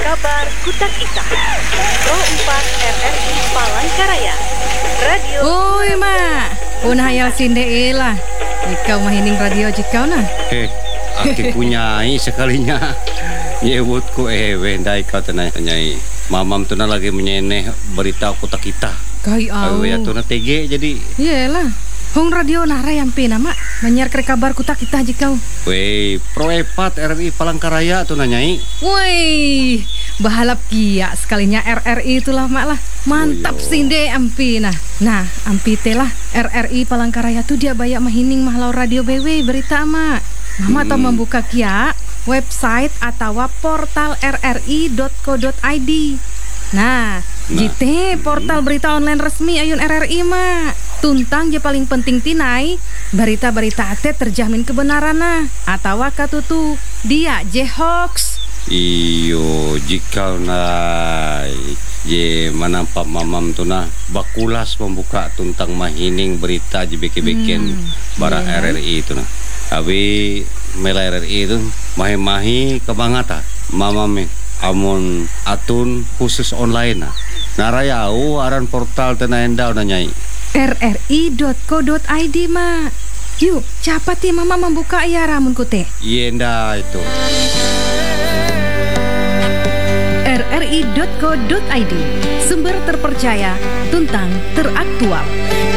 Kabar Kutak Ita Pro 4 RRI Palangkaraya Radio. Oi ma, punah hayal sinde lah. Ikau mahining radio jikau nah. Aki punyai sekalinya. Nyebutku wendai kau tenai. Mamam tu na lagi menyeneh berita Kutak Ita. Kai au. Ya tu na TG jadi. Iyalah. Hong radio nara yang pina mak menyiar kabar Kutak Ita jikau. Wei, Pro 4 RRI Palangkaraya tu nanyai. Woi, bahalap kia sekalinya RRI itulah mak lah. Mantap sinde ampi nah. Nah, ampi telah RRI Palangkaraya tu dia bayak mahining mahlau radio BW berita mak. Mama tau membuka kia website atau portal rri.co.id. Nah, jite portal berita online resmi ayun RRI mak. Tuntang je paling penting tinai berita-berita ate terjamin kebenaran nah atau katutu dia je hoax. Iyo jika nai je manampak mamam tu nah bakulas membuka tuntang mahining berita je beken bara RRI itu nah. Abi mela RRI itu mahi-mahi kebangata mamam amun atun khusus online nah. Narayau aran portal tenaenda nanyai rri.co.id mak. Yuk, cepat ya mama membuka ya ramun kute. Yenda itu. rri.co.id, sumber terpercaya, tuntang teraktual.